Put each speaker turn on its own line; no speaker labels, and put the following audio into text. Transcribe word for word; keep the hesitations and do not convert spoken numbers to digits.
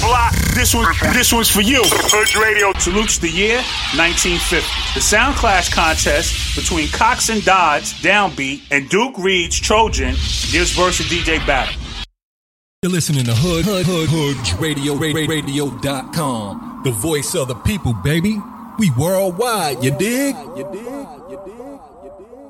block. This one, this one's for you. Hood Radio salutes the year nineteen fifty. The Sound Clash contest between Cox and Dodds, Downbeat, and Duke Reed's Trojan gives birth to D J battle.
You're listening to Hood, Hood, Hood, Hood Radio, Radio dot com. The voice of the people, baby. We worldwide, you dig? You dig? You dig? You dig?